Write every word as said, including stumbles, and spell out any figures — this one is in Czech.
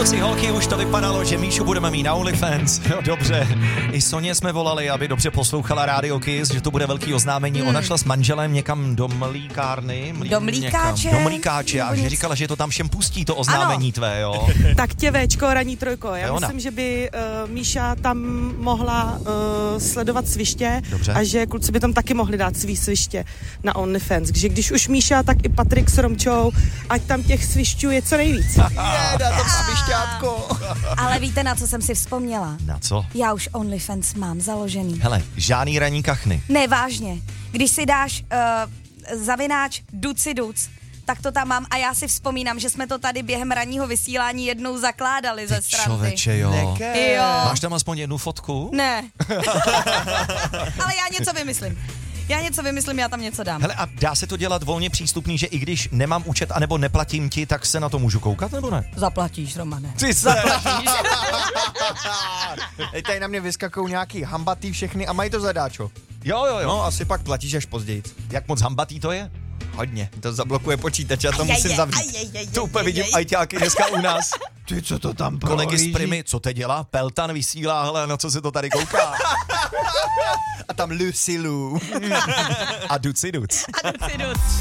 Chlapci, holky, už to vypadalo, že Míšu budeme mít na OnlyFans. Jo, dobře. I Soně jsme volali, aby dobře poslouchala Radio Kiss, že to bude velký oznámení. Hmm. Ona šla s manželem někam do mlíkárny. Mlí, do mlíkáče. Někam, do mlíkáče a že říkala, že to tam všem pustí, to oznámení ano. tvé, jo. Tak tě Véčko, ranní trojko. Já Ona. myslím, že by uh, Míša tam mohla uh, sledovat sviště. Dobře. A že kluci by tam taky mohli dát svý sviště na OnlyFans. Takže když už Míša, tak i Patrik s Romčou, ať tam těch svišťů je co nejvíc. Je, dá tam svišťátko. Ale víte, na co jsem si vzpomněla? Na co? Já už OnlyFans mám založený. Hele, žádný ranní kachny. Ne, vážně. Když si dáš uh, zavináč duci duc, tak to tam mám a já si vzpomínám, že jsme to tady během ranního vysílání jednou zakládali ze strany. Člověče, jo. Neke. Jo. Máš tam aspoň jednu fotku? Ne. Ale já něco vymyslím. Já něco vymyslím, já tam něco dám. Hele, a dá se to dělat volně přístupný, že i když nemám účet anebo neplatím ti, tak se na to můžu koukat, nebo ne? Zaplatíš, Romane. Ty se... Teď tady na mě vyskakou nějaký hambatý všechny a mají to zadáčo. Jo, jo, jo. No, asi pak platíš až později. Jak moc hambatý to je? Hodně. To zablokuje počítač, já to musím zavřít. To úplně vidím ajťáky dneska u nás. Ty, co to tam Kolegy z Primy, co te dělá? Peltan vysílá, hele, na co se to tady kouká? A tam Lucy Lou. A duci duc. A duci duc.